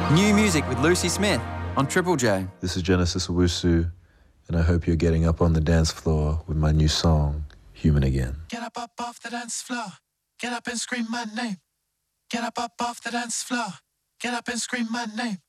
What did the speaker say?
New music with Lucy Smith on Triple J. This is Genesis Owusu, and I hope you're getting up on the dance floor with my new song, Human Again. Get up off the dance floor. Get up and scream my name. Get up off the dance floor. Get up and scream my name.